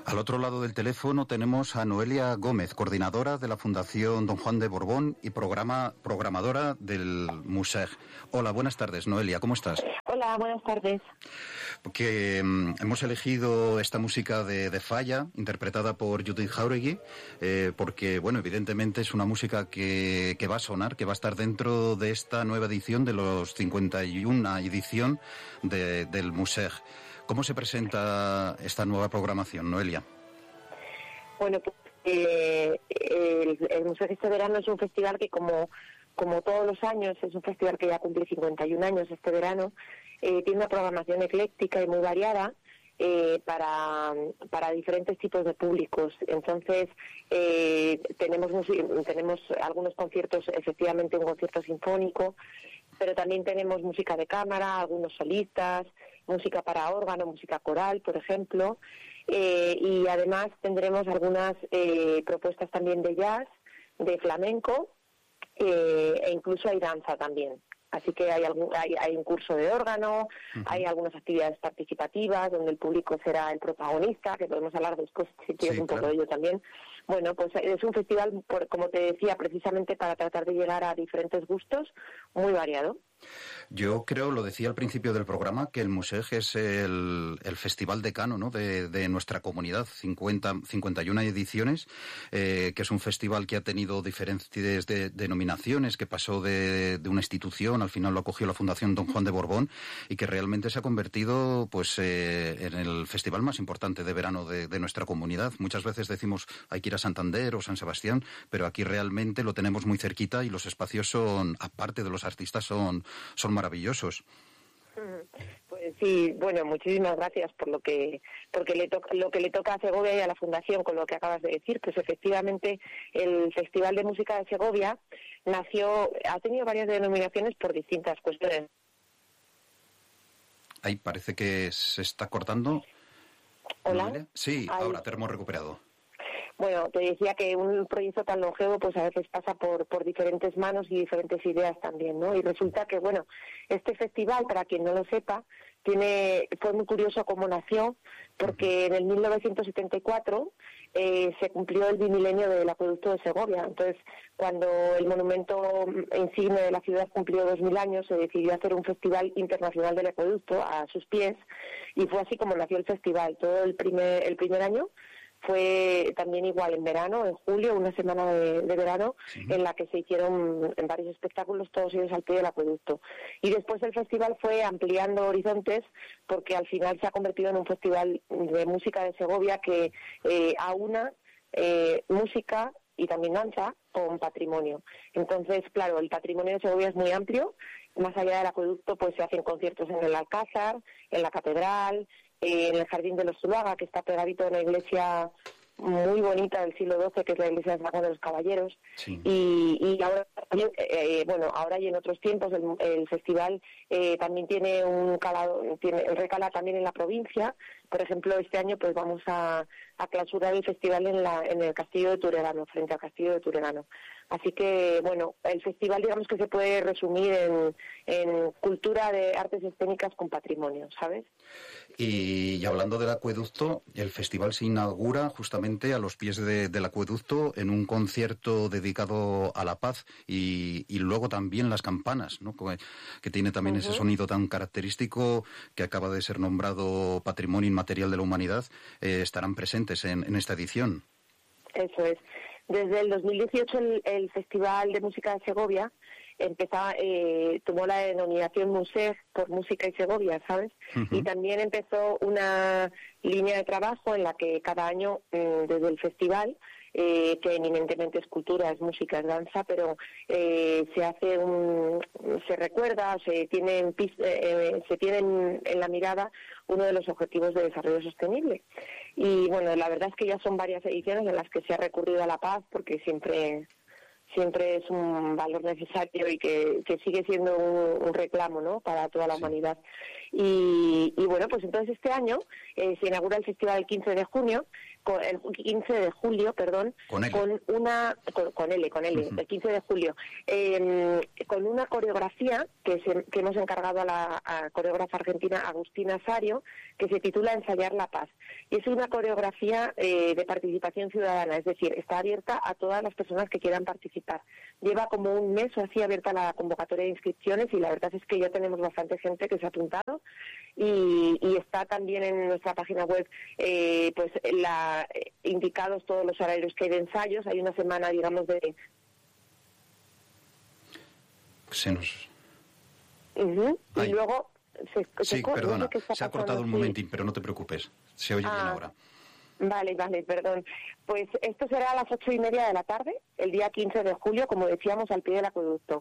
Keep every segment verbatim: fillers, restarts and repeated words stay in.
Al otro lado del teléfono tenemos a Noelia Gómez, coordinadora de la Fundación Don Juan de Borbón y programa, programadora del Museg. Hola, buenas tardes, Noelia, ¿cómo estás? Hola, buenas tardes. Que um, hemos elegido esta música de, de Falla, interpretada por Judith Jauregui, eh, porque, bueno, evidentemente es una música que, que va a sonar, que va a estar dentro de esta nueva edición de los cincuenta y una edición de, del Museg. ¿Cómo se presenta esta nueva programación, Noelia? Bueno, pues eh, el, el Museg este verano es un festival que, como, como todos los años, es un festival que ya cumple cincuenta y un años este verano. Eh, tiene una programación ecléctica y muy variada eh, para, para diferentes tipos de públicos. Entonces, eh, tenemos, tenemos algunos conciertos, efectivamente un concierto sinfónico, pero también tenemos música de cámara, algunos solistas, música para órgano, música coral, por ejemplo, eh, y además tendremos algunas eh, propuestas también de jazz, de flamenco, eh, e incluso hay danza también. Así que hay, algún, hay, hay un curso de órgano, uh-huh. Hay algunas actividades participativas donde el público será el protagonista, que podemos hablar después si quieres sí, un claro. poco de ello también. Bueno, pues es un festival, por, como te decía, precisamente para tratar de llegar a diferentes gustos, muy variado. Yo creo, lo decía al principio del programa, que el Museg es el, el festival decano, ¿no?, de, de nuestra comunidad, cincuenta, cincuenta y una ediciones, eh, que es un festival que ha tenido diferentes de, denominaciones, que pasó de, de una institución, al final lo acogió la Fundación Don Juan de Borbón, y que realmente se ha convertido pues eh, en el festival más importante de verano de, de nuestra comunidad. Muchas veces decimos hay que ir a Santander o San Sebastián, pero aquí realmente lo tenemos muy cerquita y los espacios son, aparte de los artistas, son son maravillosos. Pues sí, bueno, muchísimas gracias por lo que porque le toca lo que le toca a Segovia y a la Fundación con lo que acabas de decir. Pues efectivamente el Festival de Música de Segovia nació, ha tenido varias denominaciones por distintas cuestiones. Ahí parece que se está cortando. Hola. ¿No? Sí, Ahí. Ahora te hemos recuperado. Bueno, te decía que un proyecto tan longevo pues a veces pasa por, por diferentes manos y diferentes ideas también, ¿no? Y resulta que, bueno, este festival, para quien no lo sepa, tiene fue muy curioso cómo nació, porque en el mil novecientos setenta y cuatro eh, se cumplió el bimilenio del acueducto de Segovia. Entonces, cuando el monumento insigne de la ciudad cumplió dos mil años, se decidió hacer un festival internacional del acueducto a sus pies, y fue así como nació el festival. Todo el primer, el primer año fue también igual en verano, en julio, una semana de, de verano, sí. En la que se hicieron varios espectáculos, todos ellos al pie del acueducto. Y después el festival fue ampliando horizontes, porque al final se ha convertido en un festival de música de Segovia que eh, aúna eh, música y también danza con patrimonio. Entonces, claro, el patrimonio de Segovia es muy amplio. Más allá del acueducto, pues se hacen conciertos en el Alcázar, en la Catedral, en el Jardín de los Zuluaga, que está pegadito a una iglesia muy bonita del siglo doce, que es la iglesia de San Juan de los Caballeros. Sí. Y, y ahora también, eh, bueno, ahora y en otros tiempos el, el festival eh, también tiene un calado, tiene recala también en la provincia. Por ejemplo, este año pues vamos a, a clausurar el festival en la en el Castillo de Turegano, frente al Castillo de Turegano. Así que, bueno, el festival digamos que se puede resumir en, en cultura de artes escénicas con patrimonio, ¿sabes? Y, y hablando del acueducto, el festival se inaugura justamente a los pies de, del acueducto en un concierto dedicado a la paz y, y luego también las campanas, ¿no?, que, que tiene también uh-huh. ese sonido tan característico que acaba de ser nombrado Patrimonio Inmaterial de la Humanidad, eh, estarán presentes en, en esta edición. Eso es. Desde el dos mil dieciocho el, el Festival de Música de Segovia empezaba, eh, tomó la denominación Museg por Música y Segovia, ¿sabes? Uh-huh. Y también empezó una línea de trabajo en la que cada año, eh, desde el festival, eh, que eminentemente es cultura, es música, es danza, pero eh, se hace un, se recuerda, se tiene, en, eh, se tiene en, en la mirada uno de los objetivos de desarrollo sostenible. Y bueno, la verdad es que ya son varias ediciones en las que se ha recurrido a la paz, porque siempre siempre es un valor necesario y que, que sigue siendo un, un reclamo, ¿no?, para toda la sí. humanidad. Y, y bueno, pues entonces este año eh, se inaugura el festival el quince de junio, con, el quince de julio, perdón, con, con una con, con L, con L, uh-huh. el quince de julio, eh, con una coreografía que, se, que hemos encargado a la a coreógrafa argentina Agustina Sario, que se titula Ensayar la Paz. Y es una coreografía eh, de participación ciudadana, es decir, está abierta a todas las personas que quieran participar. Lleva como un mes o así abierta la convocatoria de inscripciones y la verdad es que ya tenemos bastante gente que se ha apuntado y, y está también en nuestra página web eh, pues la, eh, indicados todos los horarios que hay de ensayos. Hay una semana, digamos, de... Se nos... Uh-huh. Y luego... Se, sí, se, perdona, no sé se ha cortado un momentín, pero no te preocupes, se oye ah, bien ahora. Vale, vale, perdón. Pues esto será a las ocho y media de la tarde, el día quince de julio, como decíamos, al pie del acueducto.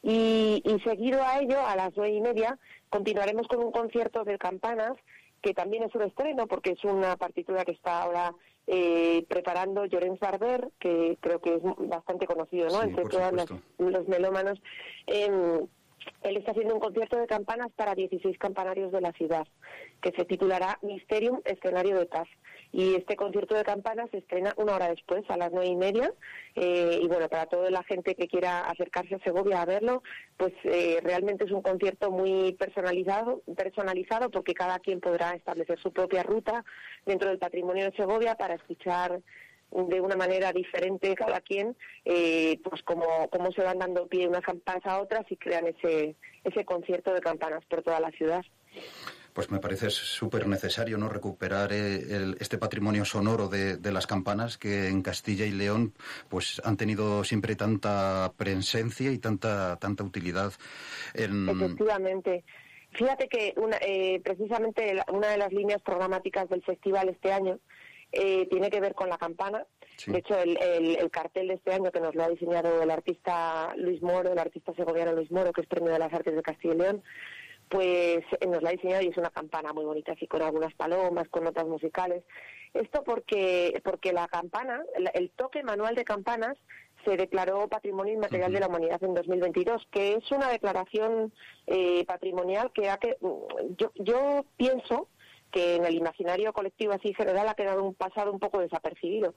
Y, y seguido a ello, a las nueve y media, continuaremos con un concierto de campanas, que también es un estreno, porque es una partitura que está ahora eh, preparando Llorens Barber, que creo que es bastante conocido, ¿no?, sí, entre todos los, los melómanos. Eh, Él está haciendo un concierto de campanas para dieciséis campanarios de la ciudad, que se titulará Mysterium, escenario de paz. Y este concierto de campanas se estrena una hora después, a las nueve y media. Eh, y bueno, para toda la gente que quiera acercarse a Segovia a verlo, pues eh, realmente es un concierto muy personalizado, personalizado, porque cada quien podrá establecer su propia ruta dentro del patrimonio de Segovia para escuchar de una manera diferente cada quien, eh, pues como, como se van dando pie unas campanas a otras y crean ese, ese concierto de campanas por toda la ciudad. Pues me parece súper necesario, ¿no?, recuperar eh, el, este patrimonio sonoro de, de las campanas que en Castilla y León pues han tenido siempre tanta presencia y tanta tanta utilidad. En... Efectivamente. Fíjate que una, eh, precisamente la, una de las líneas programáticas del festival este año Eh, tiene que ver con la campana. Sí. De hecho, el, el, el cartel de este año, que nos lo ha diseñado el artista Luis Moro, el artista segoviano Luis Moro, que es Premio de las Artes de Castilla y León, pues nos lo ha diseñado y es una campana muy bonita, así con algunas palomas, con notas musicales. Esto porque porque la campana, el, el toque manual de campanas, se declaró Patrimonio Inmaterial uh-huh. de la Humanidad en dos mil veintidós, que es una declaración eh, patrimonial que, ha que yo, yo pienso que en el imaginario colectivo así general ha quedado un pasado un poco desapercibido.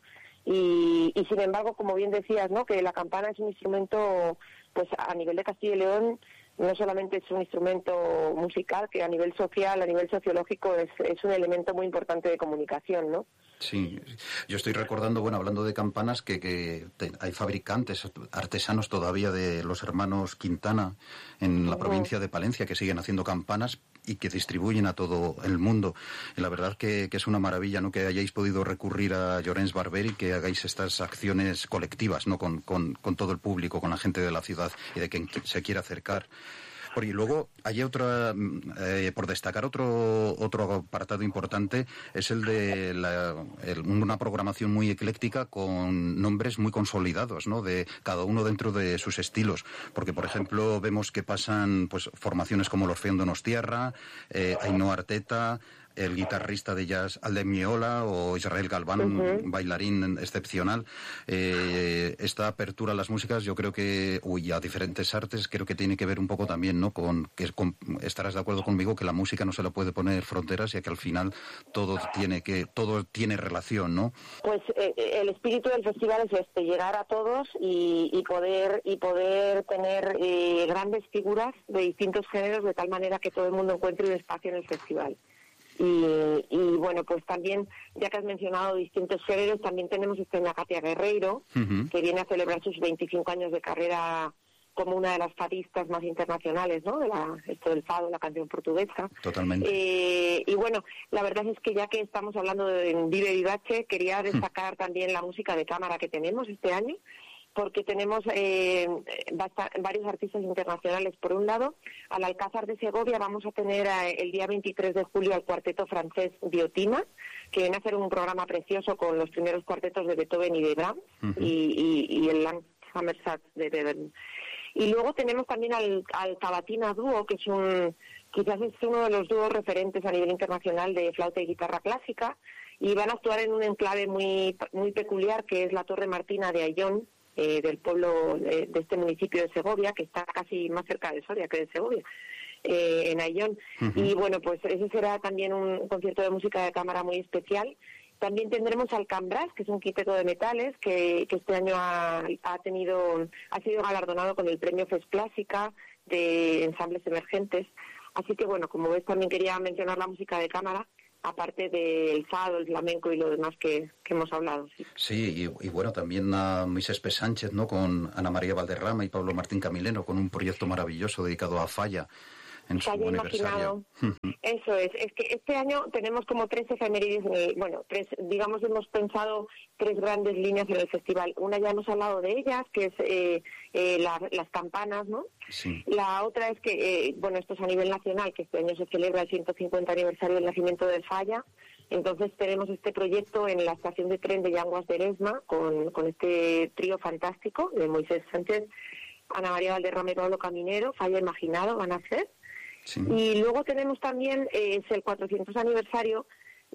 Y, y sin embargo, como bien decías, ¿no?, que la campana es un instrumento, pues a nivel de Castilla y León, no solamente es un instrumento musical, que a nivel social, a nivel sociológico, es, es un elemento muy importante de comunicación, ¿no? Sí, yo estoy recordando, bueno, hablando de campanas, que, que te, hay fabricantes, artesanos todavía de los hermanos Quintana en la provincia de Palencia que siguen haciendo campanas y que distribuyen a todo el mundo. Y la verdad que, que es una maravilla, ¿no?, que hayáis podido recurrir a Llorens Barber y que hagáis estas acciones colectivas, ¿no?, con, con, con todo el público, con la gente de la ciudad y de quien se quiera acercar. Y luego hay otra, eh, por destacar otro otro apartado importante, es el de la, el, una programación muy ecléctica con nombres muy consolidados, ¿no?, de cada uno dentro de sus estilos. Porque, por ejemplo, vemos que pasan pues formaciones como el Orfeón Donostiarra, eh, Ainhoa Arteta, el guitarrista de jazz Aldem Miola o Israel Galván, uh-huh. un bailarín excepcional. Eh, esta apertura a las músicas, yo creo que, uy, a diferentes artes, creo que tiene que ver un poco también, ¿no?, con que con, estarás de acuerdo conmigo que la música no se le puede poner fronteras, ya que al final todo tiene que todo tiene relación, ¿no? Pues eh, el espíritu del festival es este, llegar a todos y, y poder y poder tener eh, grandes figuras de distintos géneros, de tal manera que todo el mundo encuentre un espacio en el festival. Y, y bueno, pues también, ya que has mencionado distintos géneros, también tenemos a Katia Guerreiro, uh-huh. que viene a celebrar sus veinticinco años de carrera como una de las fadistas más internacionales, ¿no?, de la, esto del fado, la canción portuguesa. Totalmente. Eh, y bueno, la verdad es que ya que estamos hablando de Vive Vivace, quería destacar uh-huh. también la música de cámara que tenemos este año, porque tenemos eh, basta, varios artistas internacionales. Por un lado, al Alcázar de Segovia vamos a tener eh, el día veintitrés de julio al cuarteto francés Diotima, que viene a hacer un programa precioso con los primeros cuartetos de Beethoven y de Brahms, uh-huh. y, y, y el Hammersatz de Beethoven. Y luego tenemos también al, al Cavatina Dúo, que es un quizás es uno de los dúos referentes a nivel internacional de flauta y guitarra clásica, y van a actuar en un enclave muy muy peculiar, que es la Torre Martina de Ayllón, eh, del pueblo de, de este municipio de Segovia, que está casi más cerca de Soria que de Segovia, eh, en Ayllón. Uh-huh. Y bueno, pues ese será también un concierto de música de cámara muy especial. También tendremos al Cambras, que es un quinteto de metales que, que este año ha, ha tenido ha sido galardonado con el premio FES Clásica de ensambles emergentes. Así que bueno, como ves, también quería mencionar la música de cámara, aparte del fado, el flamenco y lo demás que, que hemos hablado. Sí, sí y, y bueno, también a Moisés P. Sánchez, ¿no?, con Ana María Valderrama y Pablo Martín Camileno, con un proyecto maravilloso dedicado a Falla. En su Falla Imaginado. Eso es. Es que este año tenemos como tres efemérides, en el, bueno, tres, digamos, hemos pensado tres grandes líneas en el festival. Una ya hemos hablado de ellas, que es eh, eh, la, las campanas, ¿no? Sí. La otra es que, eh, bueno, esto es a nivel nacional, que este año se celebra el ciento cincuenta aniversario del nacimiento de Falla. Entonces tenemos este proyecto en la estación de tren de Llanguas de Eresma, con, con este trío fantástico de Moisés Sánchez, Ana María Valderrama y Pablo Caminero, Falla Imaginado van a ser. Sí. Y luego tenemos también, eh, es el cuatrocientos aniversario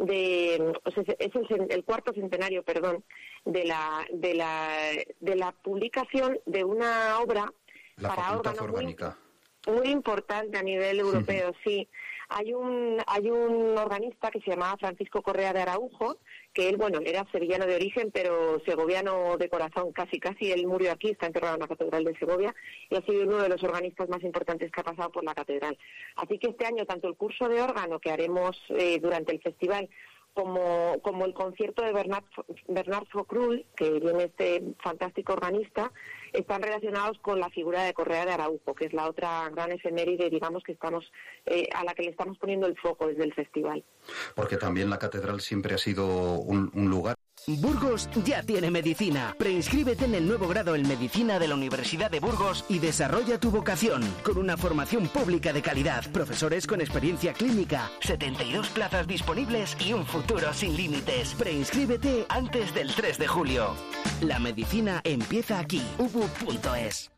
de, o sea, es el, el cuarto centenario, perdón, de la de la de la publicación de una obra la para órgano orgánica. Muy, muy importante a nivel europeo, sí. Hay un hay un organista que se llamaba Francisco Correa de Araujo, que él, bueno, era sevillano de origen, pero segoviano de corazón, casi casi. Él murió aquí, está enterrado en la Catedral de Segovia, y ha sido uno de los organistas más importantes que ha pasado por la Catedral. Así que este año, tanto el curso de órgano que haremos eh, durante el festival, como, como el concierto de Bernard, Bernard Focrull, que viene este fantástico organista, están relacionados con la figura de Correa de Araujo, que es la otra gran efeméride, digamos, que estamos eh, a la que le estamos poniendo el foco desde el festival. Porque también la catedral siempre ha sido un, un lugar. Burgos ya tiene medicina. Preinscríbete en el nuevo grado en Medicina de la Universidad de Burgos y desarrolla tu vocación con una formación pública de calidad, profesores con experiencia clínica, setenta y dos plazas disponibles y un futuro sin límites. Preinscríbete antes del tres de julio. La medicina empieza aquí. u b u punto es.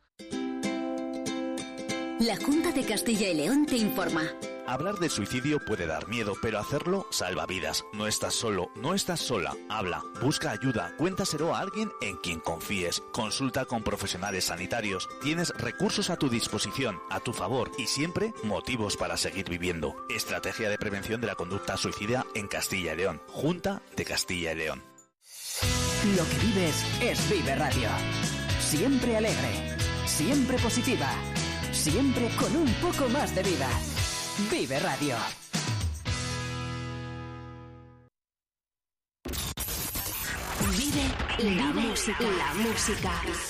La Junta de Castilla y León te informa. Hablar de suicidio puede dar miedo, pero hacerlo salva vidas. No estás solo, no estás sola. Habla, busca ayuda, cuéntaselo a alguien en quien confíes. Consulta con profesionales sanitarios. Tienes recursos a tu disposición, a tu favor y siempre motivos para seguir viviendo. Estrategia de prevención de la conducta suicida en Castilla y León. Junta de Castilla y León. Lo que vives es Vive Radio. Siempre alegre, siempre positiva, siempre con un poco más de vida. Vive Radio. Vive la música. La música.